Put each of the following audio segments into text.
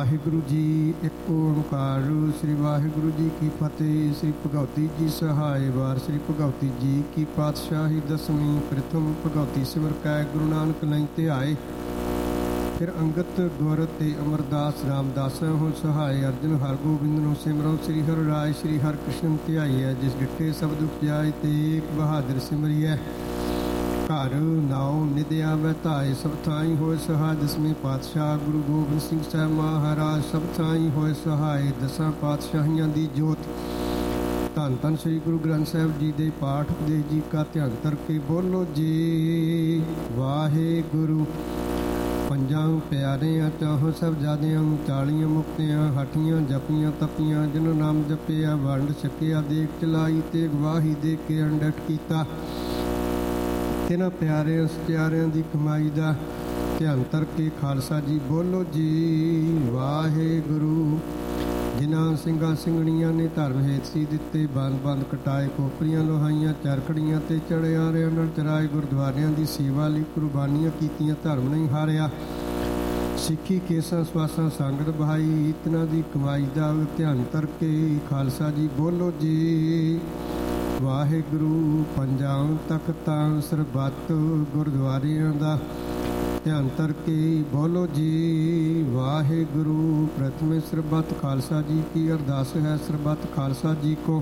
ਵਾਹਿਗੁਰੂ ਜੀ ਇੱਕ ਓਂਕਾਰ। ਸ੍ਰੀ ਵਾਹਿਗੁਰੂ ਜੀ ਕੀ ਫਤਿਹ। ਸ੍ਰੀ ਭਗਉਤੀ ਜੀ ਸਹਾਇ ਵਾਰ। ਸ੍ਰੀ ਭਗਉਤੀ ਜੀ ਕੀ ਪਾਤਸ਼ਾਹੀ ਦਸਵੀਂ। ਪ੍ਰਥਮ ਭਗਉਤੀ ਸਿਮਰ ਕੈ ਗੁਰੂ ਨਾਨਕ ਨਹੀਂ ਧਿਆਏ। ਫਿਰ ਅੰਗਤ ਗੁਰ ਤੇ ਅਮਰਦਾਸ ਰਾਮਦਾਸ ਹੋ ਸਹਾਇ। ਅਰਜਨ ਹਰਗੋਬਿੰਦ ਨੂੰ ਸਿਮਰੋ। ਸ੍ਰੀ ਹਰਿ ਰਾਇ ਸ੍ਰੀ ਹਰਿ ਕ੍ਰਿਸ਼ਨ ਧਿਆਈਐ। ਜਿਸ ਡਿਠੇ ਸਭ ਦੁਖ ਜਾਏ ਤੇ ਬਹਾਦਰ ਸਿਮਰਿਐ। ਘਰ ਨਾਉ ਨਿਦਿਆ ਬਹਿਤਾਏ ਸਭ ਥਾਈ ਹੋਏ ਸਹਾਇ। ਦਸਵੇਂ ਪਾਤਸ਼ਾਹ ਗੁਰੂ ਗੋਬਿੰਦ ਸਿੰਘ ਸਾਹਿਬ ਮਹਾਰਾਜ ਸਭ ਥਾਈ ਹੋਏ ਸਹਾਇ। ਦਸਾਂ ਪਾਤਸ਼ਾਹੀਆਂ ਦੀ ਜੋਤ ਧੰਨ ਧੰਨ ਸ੍ਰੀ ਗੁਰੂ ਗ੍ਰੰਥ ਸਾਹਿਬ ਜੀ ਦੇ ਪਾਠ ਉਪਦੇਸ਼ ਜੀ ਕਾ ਧਿਆਨ ਕਰਕੇ ਬੋਲੋ ਜੀ ਵਾਹਿਗੁਰੂ। ਪੰਜਾਂ ਪਿਆਰਿਆਂ ਚਾਹੋ ਸਭ ਜਾਦਿਆਂ। 40 ਮੁਕਤਿਆਂ ਹਠੀਆਂ ਜਪੀਆਂ ਤਪੀਆਂ। ਜਿਨ ਨਾਮ ਜਪਿਆ ਵੰਡ ਛਕਿਆ। ਦੇਖ ਚਲਾਈ ਤੇ ਗਵਾਹੀ ਦੇ ਕੇ ਅੰਡਟ ਕੀਤਾ। ਇਹਨਾਂ ਪਿਆਰਿਆਂ ਸਚਿਆਰਿਆਂ ਦੀ ਕਮਾਈ ਦਾ ਧਿਆਨ ਧਰ ਕੇ ਖਾਲਸਾ ਜੀ ਬੋਲੋ ਜੀ ਵਾਹਿਗੁਰੂ। ਜਿਨ੍ਹਾਂ ਸਿੰਘਾਂ ਸਿੰਘਣੀਆਂ ਨੇ ਧਰਮ ਹੇਤ ਸੀ ਦਿੱਤੇ ਬੰਦ ਬੰਦ ਕਟਾਏ। ਖੋਪਰੀਆਂ ਲੋਹਾਈਆਂ ਚਰਖੜੀਆਂ ਤੇ ਚੜਿਆਰਿਆਂ ਨਾਲ ਚਰਾਏ। ਗੁਰਦੁਆਰਿਆਂ ਦੀ ਸੇਵਾ ਲਈ ਕੁਰਬਾਨੀਆਂ ਕੀਤੀਆਂ ਧਰਮ ਨਹੀਂ ਹਾਰਿਆ। ਸਿੱਖੀ ਕੇਸਾਂ ਸਵਾਸਾਂ ਸੰਗਤ ਬਹਾਈ। ਇਤਨਾ ਦੀ ਕਮਾਈ ਦਾ ਧਿਆਨ ਧਰ ਕੇ ਖਾਲਸਾ ਜੀ ਬੋਲੋ ਜੀ ਵਾਹਿਗੁਰੂ। ਪੰਜਾਂ ਤਖਤਾਂ ਸਰਬੱਤ ਗੁਰਦੁਆਰਿਆਂ ਦਾ ਧਿਆਨ ਧਰ ਕੇ ਬੋਲੋ ਜੀ ਵਾਹਿਗੁਰੂ। ਪ੍ਰਥਮੇ ਸਰਬੱਤ ਖਾਲਸਾ ਜੀ ਕੀ ਅਰਦਾਸ ਹੈ। ਸਰਬੱਤ ਖਾਲਸਾ ਜੀ ਕੋ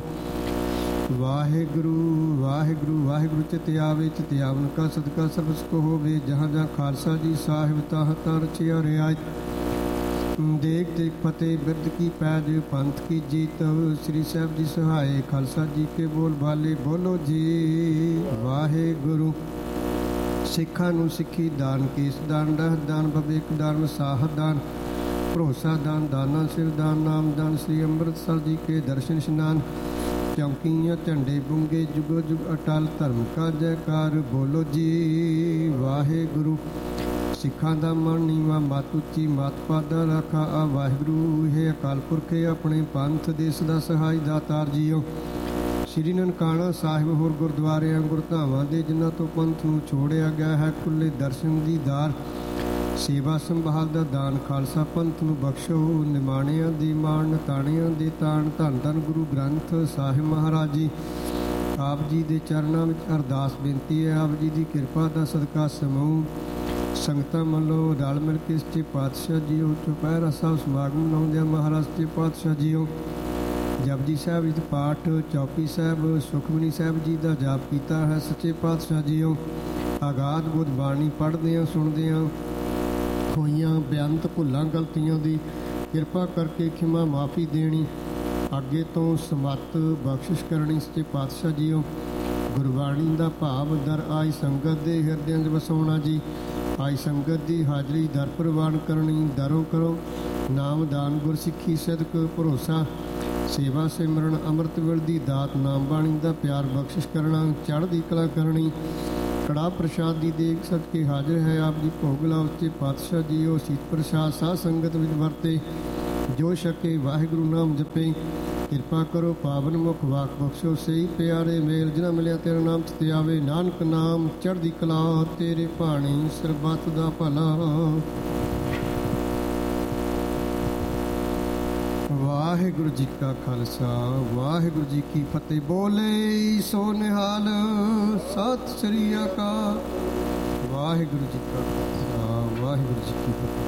ਵਾਹਿਗੁਰੂ ਵਾਹਿਗੁਰੂ ਵਾਹਿਗੁਰੂ ਚਿਤ ਆਵੇ। ਚਿਤ ਆਵਨ ਕਾ ਸਦਕਾ ਸਰਬਸ ਕੋ ਹੋਵੇ। ਜਹਾਂ ਜਹਾਂ ਖਾਲਸਾ ਜੀ ਸਾਹਿਬ ਤਾਹ ਤਾਂ ਰਚਿਆ ਰਿਆਇਤ। ਦੇਖ ਦੇਖ ਫਤਿਹ ਬਿਰਦ ਕੀ ਪੈਜ ਪੰਥ ਕੀ ਜੀਤ। ਸ੍ਰੀ ਸਾਹਿਬ ਜੀ ਸਹਾਇ ਖਾਲਸਾ ਜੀ ਕੇ ਬੋਲ ਬਾਲੇ ਬੋਲੋ ਜੀ ਵਾਹਿਗੁਰੂ। ਸਿੱਖਾਂ ਨੂੰ ਸਿੱਖੀ ਦਾਨ ਕੇਸ ਦਾਨ ਰਹਿ ਦਾਨ ਭਵੇਕ ਦਾਨ ਵਸਾਹ ਦਾਨ ਭਰੋਸਾ ਦਾਨ ਦਾਨਾ ਸਿਰ ਦਾਨ ਨਾਮ ਦਾਨ। ਸ੍ਰੀ ਅੰਮ੍ਰਿਤਸਰ ਜੀ ਕੇ ਦਰਸ਼ਨ ਇਸ਼ਨਾਨ। ਚੌਂਕੀਆਂ ਝੰਡੇ ਬੁੰਗੇ ਜੁਗੋ ਜੁਗ ਅਟਲ ਧਰਮ ਕਾ ਜੈਕਾਰ ਬੋਲੋ ਜੀ ਵਾਹਿਗੁਰੂ। ਸਿੱਖਾਂ ਦਾ ਮਨ ਨੀਵਾਂ ਮੱਤ ਉੱਚੀ ਮੱਤ ਪਾਦਾ ਰਾਖਾ ਆ ਵਾਹਿਗੁਰੂ। ਇਹ ਅਕਾਲ ਪੁਰਖ ਆਪਣੇ ਪੰਥ ਦੇਸ਼ ਦਾ ਸਹਾਈ ਦਾਤਾਰ ਜੀਓ। ਸ੍ਰੀ ਨਨਕਾਣਾ ਸਾਹਿਬ ਹੋਰ ਗੁਰਦੁਆਰਿਆਂ ਗੁਰਧਾਮਾਂ ਦੇ ਜਿਨ੍ਹਾਂ ਤੋਂ ਪੰਥ ਨੂੰ ਛੋੜਿਆ ਗਿਆ ਹੈ ਖੁੱਲੇ ਦਰਸ਼ਨ ਦੀਦਾਰ ਸੇਵਾ ਸੰਭਾਲ ਦਾ ਦਾਨ। ਖਾਲਸਾ ਪੰਥ ਨੂੰ ਬਖਸ਼ੋ। ਨਿਮਾਣਿਆਂ ਦੀ ਮਾਣ ਤਾਣਿਆਂ ਦੇ ਤਾਣ। ਧੰਨ ਧੰਨ ਗੁਰੂ ਗ੍ਰੰਥ ਸਾਹਿਬ ਮਹਾਰਾਜ ਜੀ। ਆਪ ਜੀ ਦੇ ਚਰਨਾਂ ਵਿੱਚ ਅਰਦਾਸ ਬੇਨਤੀ ਹੈ। ਆਪ ਜੀ ਦੀ ਕਿਰਪਾ ਦਾ ਸਦਕਾ ਸਮੂਹ ਸੰਗਤਾਂ ਵੱਲੋਂ ਰਲ ਮਿਲ ਕੇ ਸੱਚੇ ਪਾਤਸ਼ਾਹ ਜੀਓ ਚੁਪਹਿਰਾ ਸਾਹਿਬ ਸਮਾਗਮ ਮਨਾਉਂਦਿਆਂ ਮਹਾਰਾਜ ਸੱਚੇ ਪਾਤਸ਼ਾਹ ਜੀਓ ਜਪਜੀ ਸਾਹਿਬ ਜੀ ਪਾਠ ਚੌਕੀ ਸਾਹਿਬ ਸੁਖਮਨੀ ਸਾਹਿਬ ਜੀ ਦਾ ਜਾਪ ਕੀਤਾ ਹੈ। ਸੱਚੇ ਪਾਤਸ਼ਾਹ ਜੀਓ ਆਗਾਦ ਬੁੱਧ ਬਾਣੀ ਪੜ੍ਹਦਿਆਂ ਸੁਣਦਿਆਂ ਹੋਈਆਂ ਬੇਅੰਤ ਭੁੱਲਾਂ ਗਲਤੀਆਂ ਦੀ ਕਿਰਪਾ ਕਰਕੇ ਖਿਮਾ ਮਾਫੀ ਦੇਣੀ। ਅੱਗੇ ਤੋਂ ਸਮੱਤ ਬਖਸ਼ਿਸ਼ ਕਰਨੀ। ਸੱਚੇ ਪਾਤਸ਼ਾਹ ਜੀਓ ਗੁਰਬਾਣੀ ਦਾ ਭਾਵ ਦਰ ਆਈ ਸੰਗਤ ਦੇ ਹਿਰਦਿਆਂ 'ਚ ਵਸਾਉਣਾ ਜੀ। ਆਈ ਸੰਗਤ ਦੀ ਹਾਜ਼ਰੀ ਦਰ ਪ੍ਰਵਾਨ ਕਰਨੀ। ਦਰੋਂ ਕਰੋ ਨਾਮ ਦਾਨ ਗੁਰ ਸਿੱਖੀ ਸਦਕ ਭਰੋਸਾ ਸੇਵਾ ਸਿਮਰਨ ਅੰਮ੍ਰਿਤ ਵੇਲੇ ਦੀ ਦਾਤ ਨਾਮ ਬਾਣੀ ਦਾ ਪਿਆਰ ਬਖਸ਼ਿਸ਼ ਕਰਨਾ। ਚੜ੍ਹਦੀ ਕਲਾ ਕਰਨੀ। ਕੜਾ ਪ੍ਰਸ਼ਾਦ ਦੀ ਦੇਖ ਸਦਕੇ ਹਾਜ਼ਰ ਹੈ ਆਪ ਜੀ ਭੋਗ ਲਾਓ। ਉੱਚੇ ਪਾਤਸ਼ਾਹ ਜੀਓ ਸੀਤ ਪ੍ਰਸ਼ਾਦ ਸਾਧ ਸੰਗਤ ਵਿੱਚ ਵਰਤੇ। ਜੋ ਛਕੇ ਵਾਹਿਗੁਰੂ ਨਾਮ ਜਪੇ। ਕਿਰਪਾ ਕਰੋ ਪਾਵਨ ਮੁਖ ਵਾਕ ਬਖਸ਼ੋ। ਸਹੀ ਪਿਆਰੇ ਮੇਲ ਜਿਨ੍ਹਾਂ ਮਿਲਿਆ ਤੇਰਾ ਨਾਮ ਚਿਤ ਆਵੇ। ਨਾਨਕ ਨਾਮ ਚੜ੍ਹਦੀ ਕਲਾ ਤੇਰੇ ਭਾਣੀ ਸਰਬੱਤ ਦਾ ਭਲਾ। ਵਾਹਿਗੁਰੂ ਜੀ ਕਾ ਖਾਲਸਾ ਵਾਹਿਗੁਰੂ ਜੀ ਕੀ ਫਤਿਹ। ਬੋਲੇ ਸੋ ਨਿਹਾਲ ਸਤਿ ਸ੍ਰੀ ਅਕਾਲ। ਵਾਹਿਗੁਰੂ ਜੀ ਕਾ ਖਾਲਸਾ ਵਾਹਿਗੁਰੂ ਜੀ ਕੀ ਫਤਿਹ।